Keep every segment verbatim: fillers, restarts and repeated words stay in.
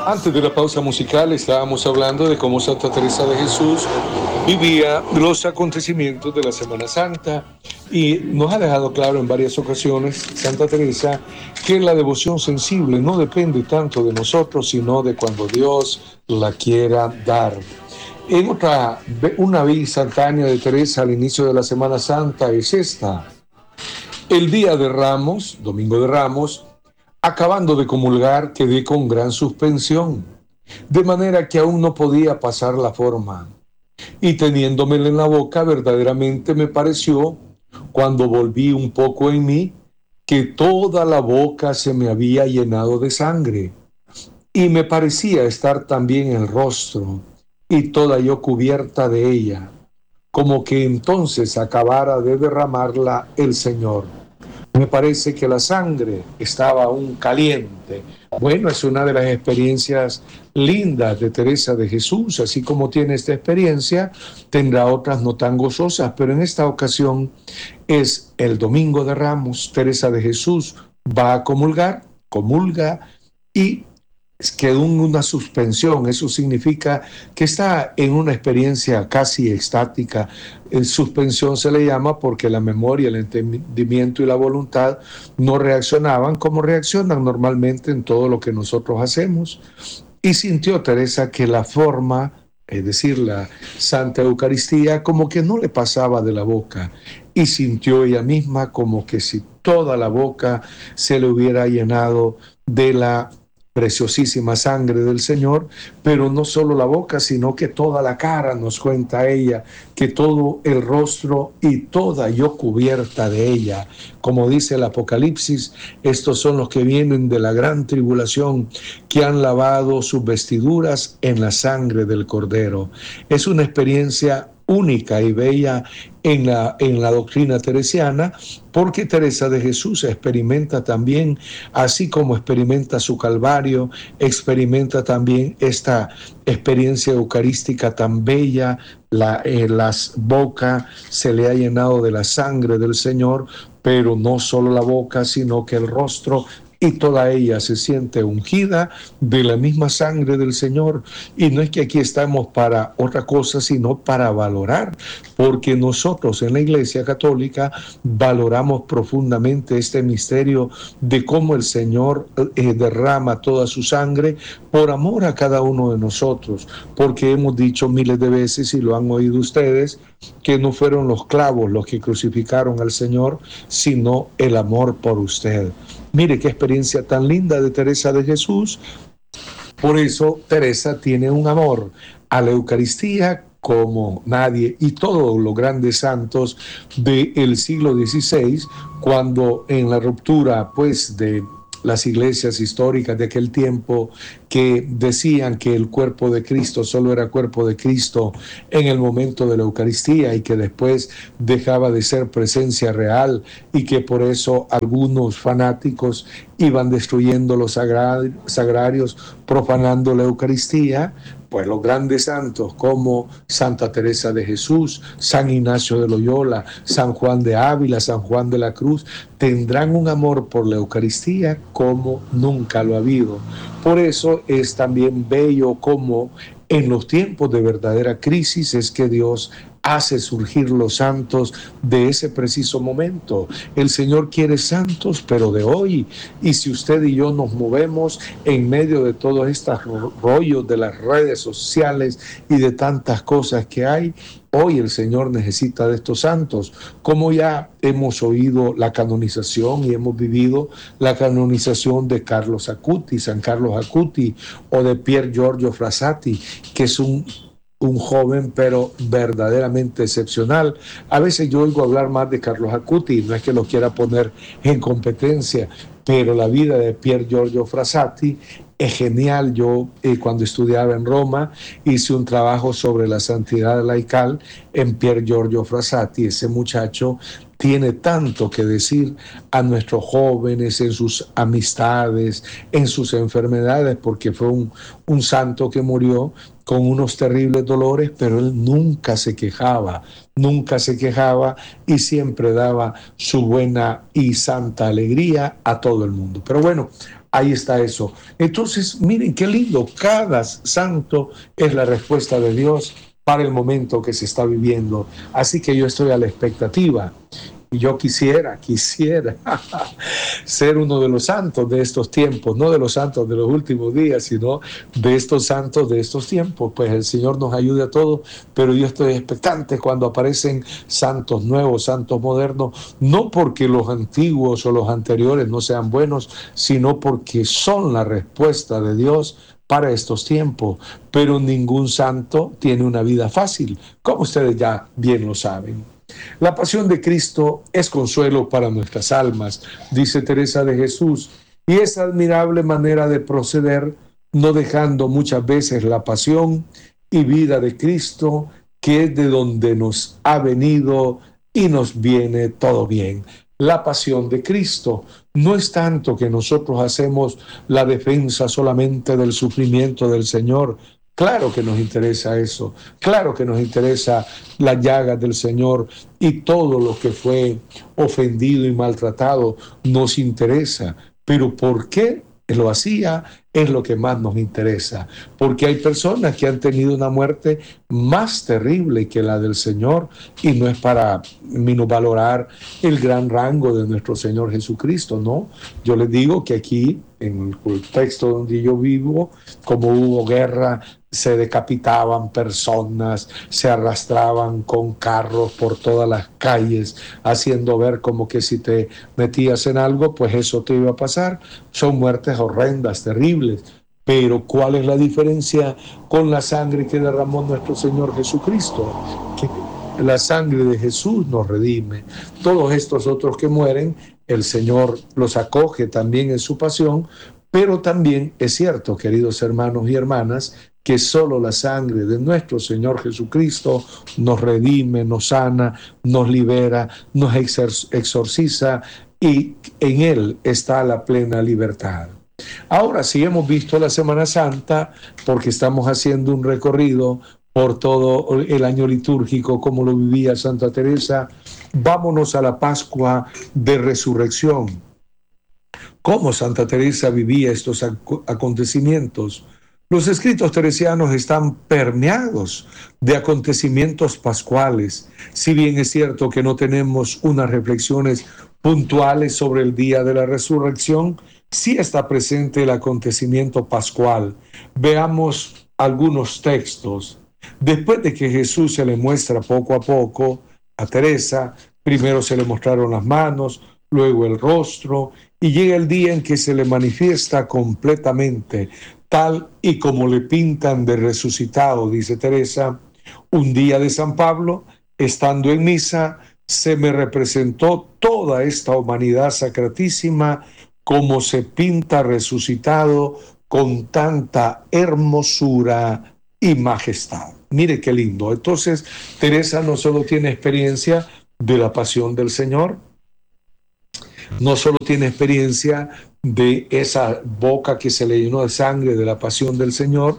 Antes de la pausa musical estábamos hablando de cómo Santa Teresa de Jesús vivía los acontecimientos de la Semana Santa y nos ha dejado claro en varias ocasiones Santa Teresa que la devoción sensible no depende tanto de nosotros sino de cuando Dios la quiera dar. En otra, una vida instantánea de Teresa al inicio de la Semana Santa es esta. El día de Ramos, Domingo de Ramos, acabando de comulgar, quedé con gran suspensión, de manera que aún no podía pasar la forma. Y teniéndomela en la boca, verdaderamente me pareció, cuando volví un poco en mí, que toda la boca se me había llenado de sangre. Y me parecía estar también el rostro, y toda yo cubierta de ella, como que entonces acabara de derramarla el Señor. Me parece que la sangre estaba aún caliente. Bueno, es una de las experiencias lindas de Teresa de Jesús. Así como tiene esta experiencia, tendrá otras no tan gozosas, pero en esta ocasión es el Domingo de Ramos. Teresa de Jesús va a comulgar, comulga y quedó en una suspensión. Eso significa que está en una experiencia casi extática. En suspensión se le llama porque la memoria, el entendimiento y la voluntad no reaccionaban como reaccionan normalmente en todo lo que nosotros hacemos. Y sintió Teresa que la forma, es decir, la Santa Eucaristía, como que no le pasaba de la boca. Y sintió ella misma como que si toda la boca se le hubiera llenado de la preciosísima sangre del Señor, pero no solo la boca, sino que toda la cara, nos cuenta ella, que todo el rostro y toda yo cubierta de ella. Como dice el Apocalipsis, estos son los que vienen de la gran tribulación, que han lavado sus vestiduras en la sangre del Cordero. Es una experiencia única y bella en la, en la doctrina teresiana, porque Teresa de Jesús experimenta también, así como experimenta su Calvario, experimenta también esta experiencia eucarística tan bella, la, eh, las boca se le ha llenado de la sangre del Señor, pero no solo la boca, sino que el rostro y toda ella se siente ungida de la misma sangre del Señor. Y no es que aquí estamos para otra cosa, sino para valorar, porque nosotros en la Iglesia Católica valoramos profundamente este misterio de cómo el Señor eh, derrama toda su sangre por amor a cada uno de nosotros, porque hemos dicho miles de veces, y lo han oído ustedes, que no fueron los clavos los que crucificaron al Señor, sino el amor por usted. Mire qué experiencia tan linda de Teresa de Jesús. Por eso Teresa tiene un amor a la Eucaristía como nadie, y todos los grandes santos del siglo dieciséis, cuando en la ruptura pues de las iglesias históricas de aquel tiempo, que decían que el cuerpo de Cristo solo era cuerpo de Cristo en el momento de la Eucaristía y que después dejaba de ser presencia real, y que por eso algunos fanáticos iban destruyendo los sagrarios, profanando la Eucaristía. Pues los grandes santos como Santa Teresa de Jesús, San Ignacio de Loyola, San Juan de Ávila, San Juan de la Cruz, tendrán un amor por la Eucaristía como nunca lo ha habido. Por eso es también bello como en los tiempos de verdadera crisis es que Dios hace surgir los santos de ese preciso momento. El Señor quiere santos, pero de hoy. Y si usted y yo nos movemos en medio de todos estos rollos de las redes sociales y de tantas cosas que hay, hoy el Señor necesita de estos santos. Como ya hemos oído la canonización y hemos vivido la canonización de Carlos Acuti, San Carlos Acuti, o de Pier Giorgio Frassati, que es un un joven pero verdaderamente excepcional. A veces yo oigo hablar más de Carlos Acuti, no es que lo quiera poner en competencia, pero la vida de Pier Giorgio Frassati es genial. Yo eh, cuando estudiaba en Roma hice un trabajo sobre la santidad laical en Pier Giorgio Frassati. Ese muchacho tiene tanto que decir a nuestros jóvenes en sus amistades, en sus enfermedades, porque fue un, un santo que murió con unos terribles dolores, pero él nunca se quejaba, nunca se quejaba y siempre daba su buena y santa alegría a todo el mundo. Pero bueno, Ahí está eso. Entonces, miren qué lindo. Cada santo es la respuesta de Dios para el momento que se está viviendo. Así que yo estoy a la expectativa. Y yo quisiera, quisiera ser uno de los santos de estos tiempos, no de los santos de los últimos días, sino de estos santos de estos tiempos. Pues el Señor nos ayude a todos, pero yo estoy expectante cuando aparecen santos nuevos, santos modernos, no porque los antiguos o los anteriores no sean buenos, sino porque son la respuesta de Dios para estos tiempos. Pero ningún santo tiene una vida fácil, como ustedes ya bien lo saben. La pasión de Cristo es consuelo para nuestras almas, dice Teresa de Jesús, y es admirable manera de proceder, no dejando muchas veces la pasión y vida de Cristo, que es de donde nos ha venido y nos viene todo bien. La pasión de Cristo no es tanto que nosotros hacemos la defensa solamente del sufrimiento del Señor. Claro que nos interesa eso, claro que nos interesa las llagas del Señor y todo lo que fue ofendido y maltratado nos interesa. Pero ¿por qué lo hacía? Es lo que más nos interesa, porque hay personas que han tenido una muerte más terrible que la del Señor, y no es para minusvalorar el gran rango de nuestro Señor Jesucristo, no. Yo les digo que aquí, en el contexto donde yo vivo, como hubo guerra, se decapitaban personas, se arrastraban con carros por todas las calles, haciendo ver como que si te metías en algo, pues eso te iba a pasar. Son muertes horrendas, terribles. Pero ¿cuál es la diferencia con la sangre que derramó nuestro Señor Jesucristo? Que la sangre de Jesús nos redime. Todos estos otros que mueren, el Señor los acoge también en su pasión, pero también es cierto, queridos hermanos y hermanas, que solo la sangre de nuestro Señor Jesucristo nos redime, nos sana, nos libera, nos exorciza, y en Él está la plena libertad. Ahora, si hemos visto la Semana Santa, porque estamos haciendo un recorrido por todo el año litúrgico, como lo vivía Santa Teresa, vámonos a la Pascua de Resurrección. ¿Cómo Santa Teresa vivía estos acontecimientos? Los escritos teresianos están permeados de acontecimientos pascuales. Si bien es cierto que no tenemos unas reflexiones puntuales sobre el día de la resurrección, sí está presente el acontecimiento pascual. Veamos algunos textos. Después de que Jesús se le muestra poco a poco a Teresa, primero se le mostraron las manos, luego el rostro, y llega el día en que se le manifiesta completamente, tal y como le pintan de resucitado, dice Teresa. Un día de San Pablo, estando en misa, se me representó toda esta humanidad sacratísima como se pinta resucitado con tanta hermosura y majestad. Mire qué lindo. Entonces, Teresa no solo tiene experiencia de la pasión del Señor, no solo tiene experiencia de esa boca que se le llenó de sangre de la pasión del Señor,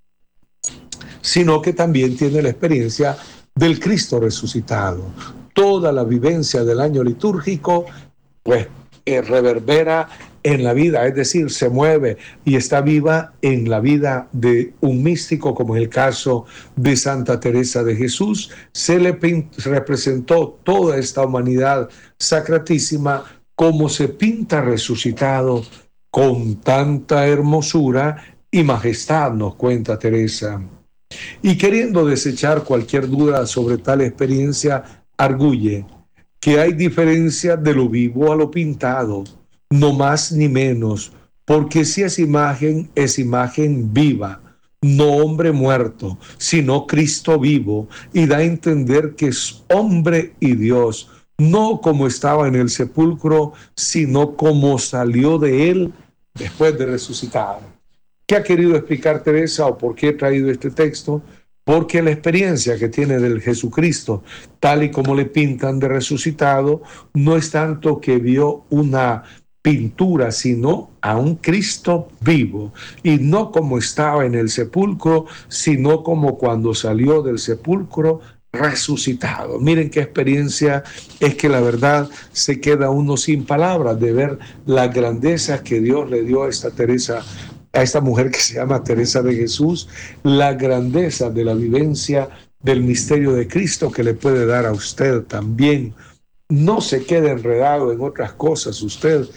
sino que también tiene la experiencia del Cristo resucitado. Toda la vivencia del año litúrgico, pues, eh, reverbera en la vida, es decir, se mueve y está viva en la vida de un místico, como es el caso de Santa Teresa de Jesús. Se le representó toda esta humanidad sacratísima como se pinta resucitado con tanta hermosura y majestad, nos cuenta Teresa. Y queriendo desechar cualquier duda sobre tal experiencia, arguye que hay diferencia de lo vivo a lo pintado, no más ni menos, porque si es imagen, es imagen viva, no hombre muerto, sino Cristo vivo, y da a entender que es hombre y Dios, no como estaba en el sepulcro, sino como salió de él después de resucitar. ¿Qué ha querido explicar Teresa o por qué he traído este texto? Porque la experiencia que tiene del Jesucristo, tal y como le pintan de resucitado, no es tanto que vio una pintura, sino a un Cristo vivo, y no como estaba en el sepulcro, sino como cuando salió del sepulcro resucitado. Miren qué experiencia es, que la verdad se queda uno sin palabras de ver la grandeza que Dios le dio a esta Teresa, a esta mujer que se llama Teresa de Jesús, la grandeza de la vivencia del misterio de Cristo que le puede dar a usted también. No se quede enredado en otras cosas usted.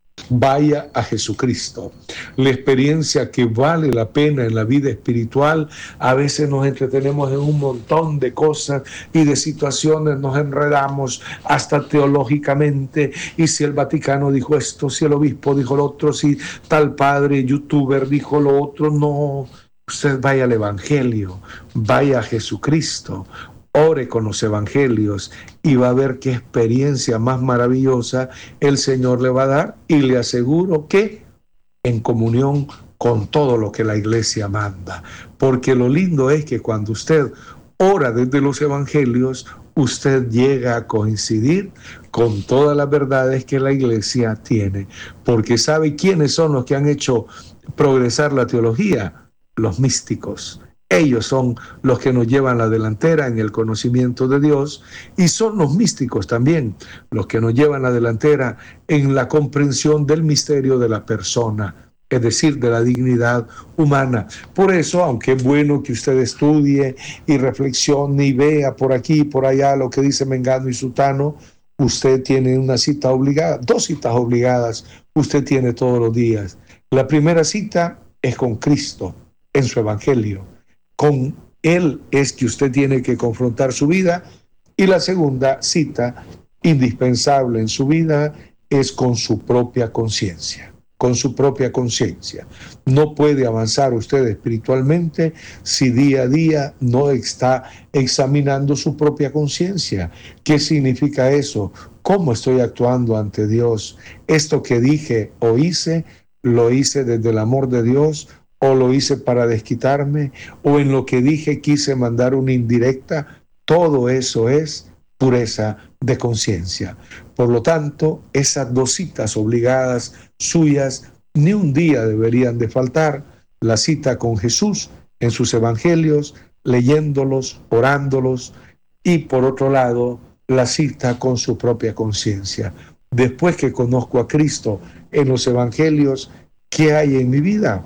Vaya a Jesucristo. La experiencia que vale la pena en la vida espiritual, a veces nos entretenemos en un montón de cosas y de situaciones, nos enredamos hasta teológicamente, y si el Vaticano dijo esto, si el obispo dijo lo otro, si tal padre youtuber dijo lo otro. No, usted vaya al Evangelio, vaya a Jesucristo. Ore con los evangelios y va a ver qué experiencia más maravillosa el Señor le va a dar, y le aseguro que en comunión con todo lo que la iglesia manda. Porque lo lindo es que cuando usted ora desde los evangelios, usted llega a coincidir con todas las verdades que la iglesia tiene. Porque ¿sabe quiénes son los que han hecho progresar la teología? Los místicos. Ellos son los que nos llevan la delantera en el conocimiento de Dios, y son los místicos también los que nos llevan la delantera en la comprensión del misterio de la persona, es decir, de la dignidad humana. Por eso, aunque es bueno que usted estudie y reflexione y vea por aquí y por allá lo que dice Mengano y Sutano, usted tiene una cita obligada, dos citas obligadas, usted tiene todos los días. La primera cita es con Cristo en su evangelio. Con Él es que usted tiene que confrontar su vida, y la segunda cita indispensable en su vida es con su propia conciencia, con su propia conciencia. No puede avanzar usted espiritualmente si día a día no está examinando su propia conciencia. ¿Qué significa eso? ¿Cómo estoy actuando ante Dios? ¿Esto que dije o hice, lo hice desde el amor de Dios, o lo hice para desquitarme, o en lo que dije quise mandar una indirecta? Todo eso es pureza de conciencia. Por lo tanto, esas dos citas obligadas suyas ni un día deberían de faltar: la cita con Jesús en sus evangelios, leyéndolos, orándolos, y por otro lado, la cita con su propia conciencia. Después que conozco a Cristo en los evangelios, ¿qué hay en mi vida?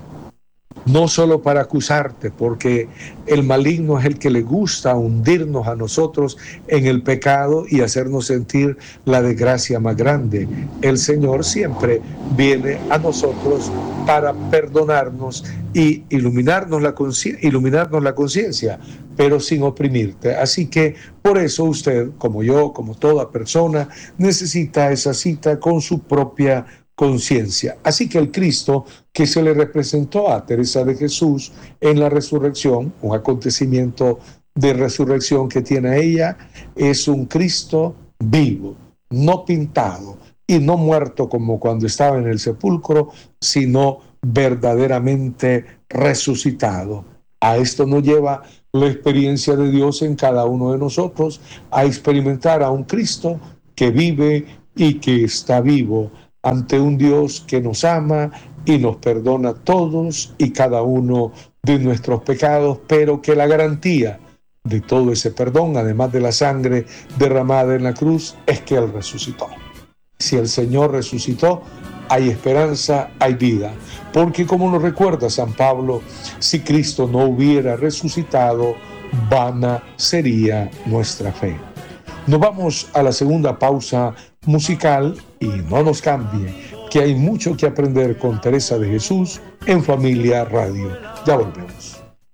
No solo para acusarte, porque el maligno es el que le gusta hundirnos a nosotros en el pecado y hacernos sentir la desgracia más grande. El Señor siempre viene a nosotros para perdonarnos y iluminarnos la conciencia, iluminarnos la conciencia, pero sin oprimirte. Así que por eso usted, como yo, como toda persona, necesita esa cita con su propia conciencia. Así que el Cristo que se le representó a Teresa de Jesús en la resurrección, un acontecimiento de resurrección que tiene ella, es un Cristo vivo, no pintado y no muerto como cuando estaba en el sepulcro, sino verdaderamente resucitado. A esto nos lleva la experiencia de Dios en cada uno de nosotros, a experimentar a un Cristo que vive y que está vivo, ante un Dios que nos ama y nos perdona todos y cada uno de nuestros pecados, pero que la garantía de todo ese perdón, además de la sangre derramada en la cruz, es que Él resucitó. Si el Señor resucitó, hay esperanza, hay vida. Porque como nos recuerda San Pablo, si Cristo no hubiera resucitado, vana sería nuestra fe. Nos vamos a la segunda pausa musical y no nos cambie, que hay mucho que aprender con Teresa de Jesús en Familia Radio. Ya volvemos.